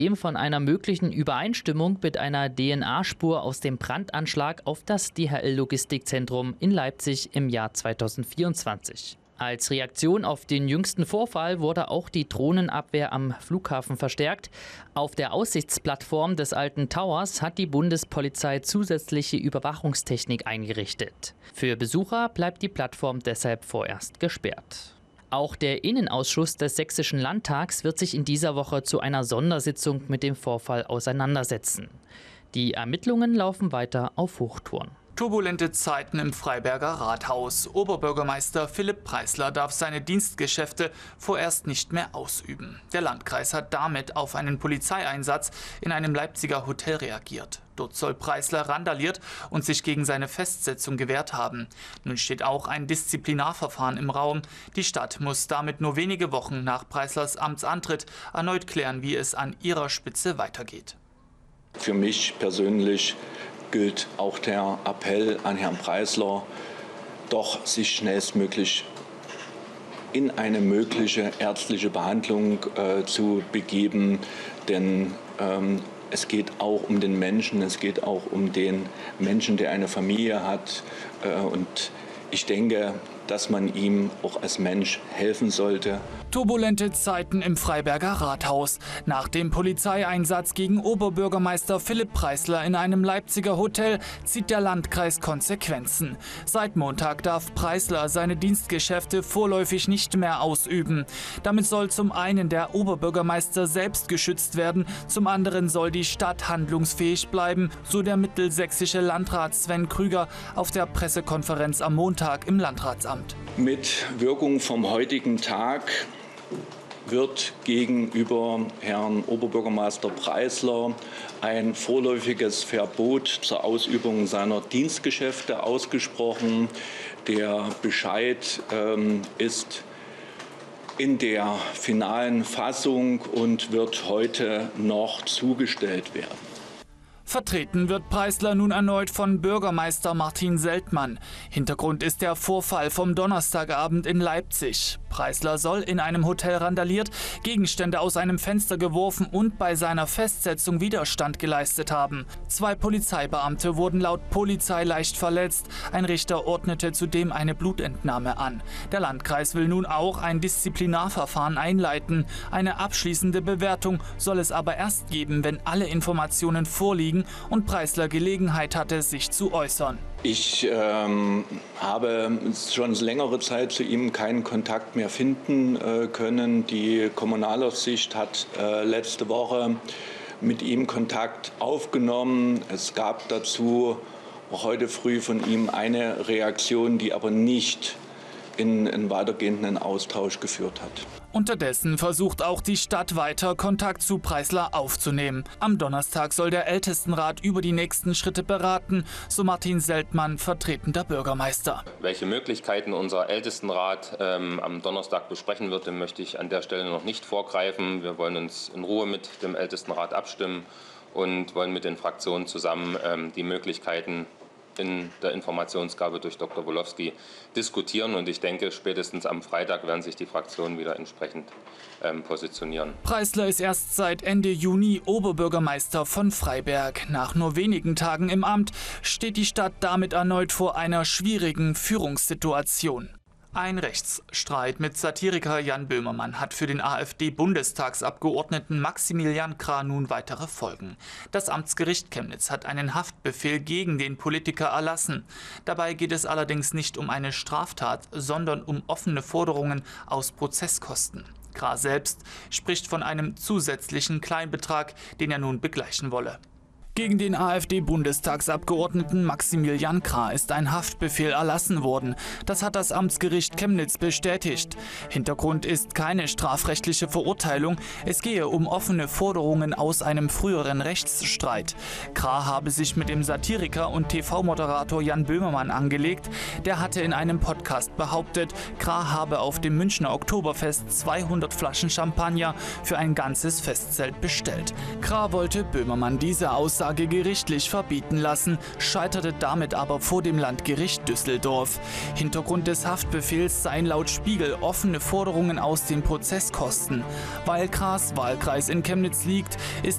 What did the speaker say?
von einer möglichen Übereinstimmung mit einer DNA-Spur aus dem Brandanschlag auf das DHL-Logistikzentrum in Leipzig im Jahr 2024. Als Reaktion auf den jüngsten Vorfall wurde auch die Drohnenabwehr am Flughafen verstärkt. Auf der Aussichtsplattform des alten Towers hat die Bundespolizei zusätzliche Überwachungstechnik eingerichtet. Für Besucher bleibt die Plattform deshalb vorerst gesperrt. Auch der Innenausschuss des Sächsischen Landtags wird sich in dieser Woche zu einer Sondersitzung mit dem Vorfall auseinandersetzen. Die Ermittlungen laufen weiter auf Hochtouren. Turbulente Zeiten im Freiberger Rathaus. Oberbürgermeister Philipp Preisler darf seine Dienstgeschäfte vorerst nicht mehr ausüben. Der Landkreis hat damit auf einen Polizeieinsatz in einem Leipziger Hotel reagiert. Dort soll Preisler randaliert und sich gegen seine Festsetzung gewehrt haben. Nun steht auch ein Disziplinarverfahren im Raum. Die Stadt muss damit nur wenige Wochen nach Preislers Amtsantritt erneut klären, wie es an ihrer Spitze weitergeht. Für mich persönlich gilt auch der Appell an Herrn Preisler, doch sich schnellstmöglich in eine mögliche ärztliche Behandlung zu begeben. Denn es geht auch um den Menschen, es geht auch um den Menschen, der eine Familie hat. Und ich denke, dass man ihm auch als Mensch helfen sollte. Turbulente Zeiten im Freiberger Rathaus. Nach dem Polizeieinsatz gegen Oberbürgermeister Philipp Preisler in einem Leipziger Hotel zieht der Landkreis Konsequenzen. Seit Montag darf Preisler seine Dienstgeschäfte vorläufig nicht mehr ausüben. Damit soll zum einen der Oberbürgermeister selbst geschützt werden, zum anderen soll die Stadt handlungsfähig bleiben, so der mittelsächsische Landrat Sven Krüger auf der Pressekonferenz am Montag im Landratsamt. Mit Wirkung vom heutigen Tag wird gegenüber Herrn Oberbürgermeister Preisler ein vorläufiges Verbot zur Ausübung seiner Dienstgeschäfte ausgesprochen. Der Bescheid ist in der finalen Fassung und wird heute noch zugestellt werden. Vertreten wird Preisler nun erneut von Bürgermeister Martin Seltmann. Hintergrund ist der Vorfall vom Donnerstagabend in Leipzig. Preisler soll in einem Hotel randaliert, Gegenstände aus einem Fenster geworfen und bei seiner Festsetzung Widerstand geleistet haben. 2 Polizeibeamte wurden laut Polizei leicht verletzt. Ein Richter ordnete zudem eine Blutentnahme an. Der Landkreis will nun auch ein Disziplinarverfahren einleiten. Eine abschließende Bewertung soll es aber erst geben, wenn alle Informationen vorliegen und Preisler Gelegenheit hatte, sich zu äußern. Ich habe schon längere Zeit zu ihm keinen Kontakt mehr finden können. Die Kommunalaufsicht hat letzte Woche mit ihm Kontakt aufgenommen. Es gab dazu auch heute früh von ihm eine Reaktion, die aber nicht in einen weitergehenden Austausch geführt hat. Unterdessen versucht auch die Stadt weiter, Kontakt zu Preisler aufzunehmen. Am Donnerstag soll der Ältestenrat über die nächsten Schritte beraten, so Martin Seltmann, vertretender Bürgermeister. Welche Möglichkeiten unser Ältestenrat am Donnerstag besprechen wird, dem möchte ich an der Stelle noch nicht vorgreifen. Wir wollen uns in Ruhe mit dem Ältestenrat abstimmen und wollen mit den Fraktionen zusammen die Möglichkeiten in der Informationsgabe durch Dr. Wolofsky diskutieren. Und ich denke, spätestens am Freitag werden sich die Fraktionen wieder entsprechend positionieren. Preisler ist erst seit Ende Juni Oberbürgermeister von Freiberg. Nach nur wenigen Tagen im Amt steht die Stadt damit erneut vor einer schwierigen Führungssituation. Ein Rechtsstreit mit Satiriker Jan Böhmermann hat für den AfD-Bundestagsabgeordneten Maximilian Krah nun weitere Folgen. Das Amtsgericht Chemnitz hat einen Haftbefehl gegen den Politiker erlassen. Dabei geht es allerdings nicht um eine Straftat, sondern um offene Forderungen aus Prozesskosten. Krah selbst spricht von einem zusätzlichen Kleinbetrag, den er nun begleichen wolle. Gegen den AfD-Bundestagsabgeordneten Maximilian Krah ist ein Haftbefehl erlassen worden. Das hat das Amtsgericht Chemnitz bestätigt. Hintergrund ist keine strafrechtliche Verurteilung. Es gehe um offene Forderungen aus einem früheren Rechtsstreit. Krah habe sich mit dem Satiriker und TV-Moderator Jan Böhmermann angelegt. Der hatte in einem Podcast behauptet, Krah habe auf dem Münchner Oktoberfest 200 Flaschen Champagner für ein ganzes Festzelt bestellt. Krah wollte Böhmermann diese Aussage gerichtlich verbieten lassen, scheiterte damit aber vor dem Landgericht Düsseldorf. Hintergrund des Haftbefehls seien laut Spiegel offene Forderungen aus den Prozesskosten. Weil Krahs Wahlkreis in Chemnitz liegt, ist